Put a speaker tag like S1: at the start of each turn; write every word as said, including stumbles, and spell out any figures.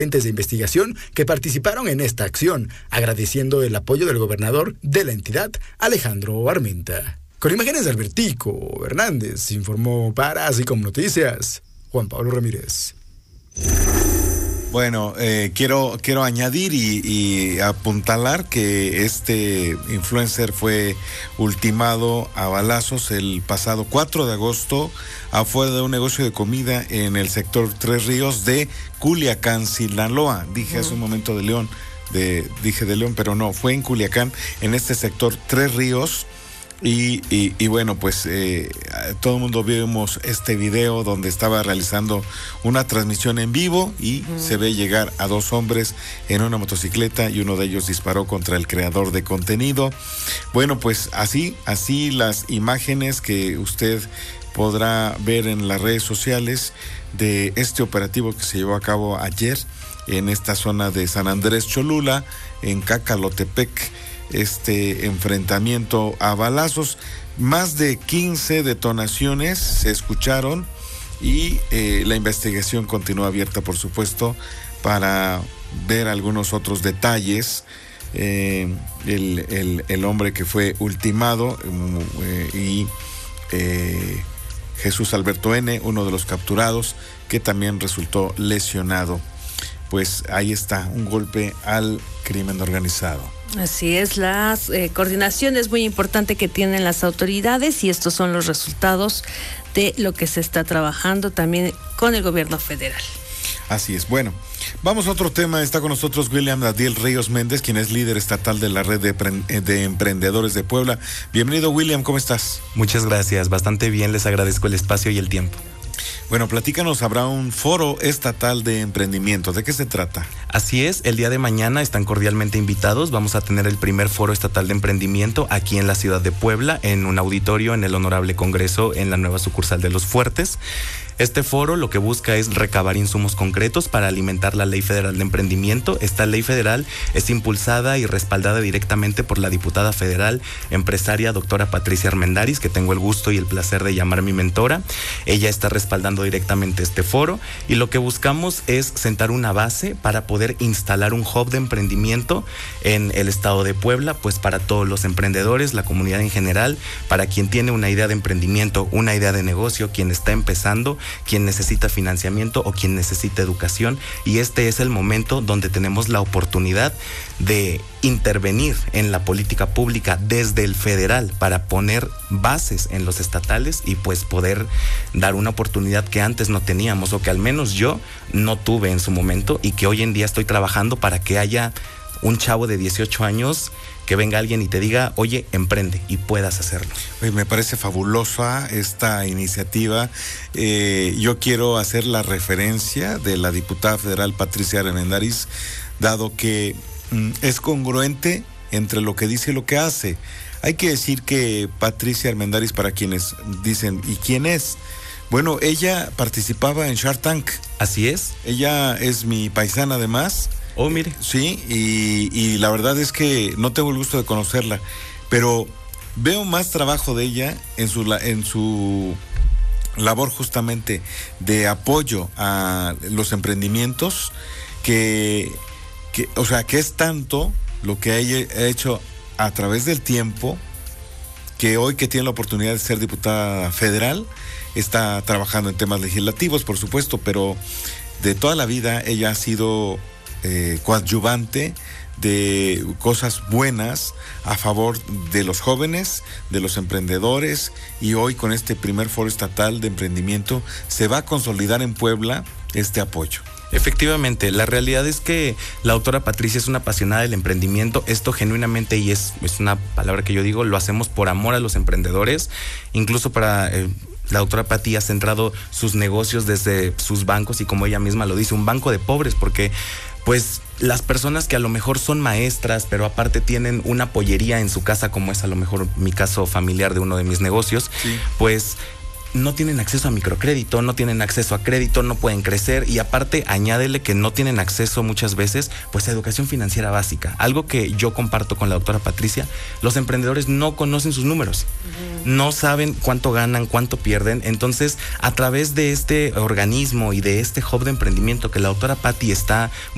S1: de investigación que participaron en esta acción, agradeciendo el apoyo del gobernador de la entidad, Alejandro Armenta. Con imágenes de Albertico Hernández, informó para Así Como Noticias, Juan Pablo Ramírez.
S2: Bueno, eh, quiero quiero añadir y, y apuntalar que este influencer fue ultimado a balazos el pasado cuatro de agosto afuera de un negocio de comida en el sector Tres Ríos de Culiacán, Sinaloa. Dije hace un momento de León, de, dije de León, pero no, fue en Culiacán, en este sector Tres Ríos. Y, y, y bueno, pues eh, todo el mundo vimos este video donde estaba realizando una transmisión en vivo y uh-huh. se ve llegar a dos hombres en una motocicleta y uno de ellos disparó contra el creador de contenido. Bueno, pues así, así las imágenes que usted podrá ver en las redes sociales de este operativo que se llevó a cabo ayer en esta zona de San Andrés Cholula, en Cacalotepec. Este enfrentamiento a balazos, más de quince detonaciones se escucharon y eh, la investigación continúa abierta, por supuesto, para ver algunos otros detalles. Eh, el, el, el hombre que fue ultimado eh, y eh, Jesús Alberto N., uno de los capturados, que también resultó lesionado. Pues ahí está, un golpe al crimen organizado.
S3: Así es, la eh, coordinación es muy importante que tienen las autoridades y estos son los resultados de lo que se está trabajando también con el gobierno federal.
S2: Así es. Bueno, vamos a otro tema. Está con nosotros William Dadiel Ríos Méndez, quien es líder estatal de la red de, de emprendedores de Puebla. Bienvenido, William, ¿cómo estás?
S4: Muchas gracias, bastante bien, les agradezco el espacio y el tiempo.
S2: Bueno, platícanos, habrá un foro estatal de emprendimiento. ¿De qué se trata?
S4: Así es, el día de mañana están cordialmente invitados. Vamos a tener el primer foro estatal de emprendimiento aquí en la ciudad de Puebla, en un auditorio en el Honorable Congreso, en la nueva sucursal de Los Fuertes. Este foro lo que busca es recabar insumos concretos para alimentar la Ley Federal de Emprendimiento. Esta ley federal es impulsada y respaldada directamente por la diputada federal empresaria doctora Patricia Armendáriz, que tengo el gusto y el placer de llamar mi mentora. Ella está respaldando directamente este foro y lo que buscamos es sentar una base para poder instalar un hub de emprendimiento en el estado de Puebla, pues para todos los emprendedores, la comunidad en general, para quien tiene una idea de emprendimiento, una idea de negocio, quien está empezando, quien necesita financiamiento o quien necesita educación, y este es el momento donde tenemos la oportunidad de intervenir en la política pública desde el federal para poner bases en los estatales y pues poder dar una oportunidad que antes no teníamos o que al menos yo no tuve en su momento y que hoy en día estoy trabajando para que haya un chavo de dieciocho años que venga alguien y te diga, oye, emprende, y puedas hacerlo.
S2: Oye, me parece fabulosa esta iniciativa. Eh, yo quiero hacer la referencia de la diputada federal Patricia Armendáriz, dado que mm, es congruente entre lo que dice y lo que hace. Hay que decir que Patricia Armendáriz, para quienes dicen, ¿y quién es? Bueno, ella participaba en Shark Tank.
S4: Así es.
S2: Ella es mi paisana además.
S4: Oh, mire.
S2: Sí, y, y la verdad es que no tengo el gusto de conocerla, pero veo más trabajo de ella en su, en su labor justamente de apoyo a los emprendimientos, que, que, o sea, que es tanto lo que ella ha hecho a través del tiempo, que hoy que tiene la oportunidad de ser diputada federal, está trabajando en temas legislativos, por supuesto, pero de toda la vida ella ha sido Eh, coadyuvante de cosas buenas a favor de los jóvenes, de los emprendedores, y hoy con este primer foro estatal de emprendimiento se va a consolidar en Puebla este apoyo.
S4: Efectivamente, la realidad es que la doctora Patricia es una apasionada del emprendimiento. Esto genuinamente, y es, es una palabra que yo digo, lo hacemos por amor a los emprendedores, incluso para... Eh, La doctora Pati ha centrado sus negocios desde sus bancos y, como ella misma lo dice, un banco de pobres, porque pues las personas que a lo mejor son maestras, pero aparte tienen una pollería en su casa, como es a lo mejor mi caso familiar de uno de mis negocios, sí. Pues no tienen acceso a microcrédito, no tienen acceso a crédito, no pueden crecer, y aparte añádele que no tienen acceso muchas veces pues a educación financiera básica, algo que yo comparto con la doctora Patricia. Los emprendedores no conocen sus números, uh-huh. no saben cuánto ganan, cuánto pierden. Entonces, a través de este organismo y de este hub de emprendimiento que la doctora Pati está